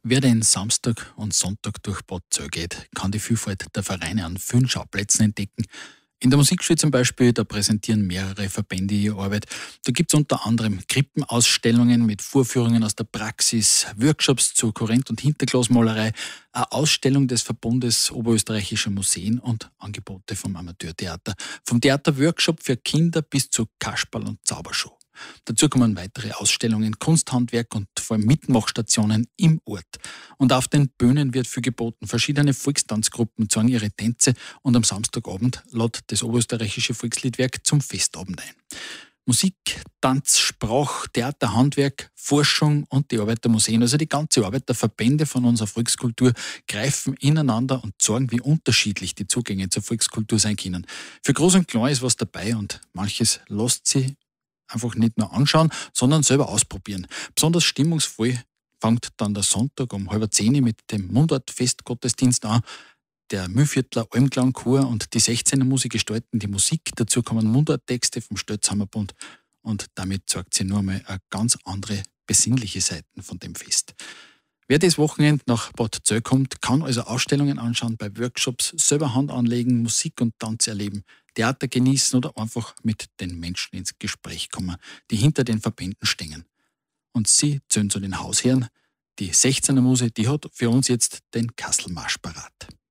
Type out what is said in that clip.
Wer den Samstag und Sonntag durch Bad Zell geht, kann die Vielfalt der Vereine an vielen Schauplätzen entdecken. In der Musikschule zum Beispiel, da präsentieren mehrere Verbände ihre Arbeit. Da gibt es unter anderem Krippenausstellungen mit Vorführungen aus der Praxis, Workshops zur Korrent- und Hinterglasmalerei, eine Ausstellung des Verbundes Oberösterreichischer Museen und Angebote vom Amateurtheater. Vom Theaterworkshop für Kinder bis zur Kasperl- und Zaubershow. Dazu kommen weitere Ausstellungen, Kunsthandwerk und vor allem Mitmachstationen im Ort. Und auf den Bühnen wird viel geboten. Verschiedene Volkstanzgruppen zeigen ihre Tänze und am Samstagabend lädt das Oberösterreichische Volksliedwerk zum Festabend ein. Musik, Tanz, Sprach, Theater, Handwerk, Forschung und die Arbeit der Museen, also die ganze Arbeit der Verbände von unserer Volkskultur, greifen ineinander und zeigen, wie unterschiedlich die Zugänge zur Volkskultur sein können. Für Groß und Klein ist was dabei und manches lässt sie einfach nicht nur anschauen, sondern selber ausprobieren. Besonders stimmungsvoll fängt dann der Sonntag um 9:30 mit dem Mundart-Festgottesdienst an. Der Mühlviertler Almklang-Chor und die 16er Musik gestalten die Musik. Dazu kommen Mundarttexte vom Stötzhammerbund und damit zeigt sie nur einmal eine ganz andere besinnliche Seiten von dem Fest. Wer das Wochenende nach Bad Zell kommt, kann also Ausstellungen anschauen, bei Workshops selber Hand anlegen, Musik und Tanz erleben, Theater genießen oder einfach mit den Menschen ins Gespräch kommen, die hinter den Verbänden stehen. Und sie zählen zu den Hausherren. Die 16er Muse, die hat für uns jetzt den Kasselmarsch parat.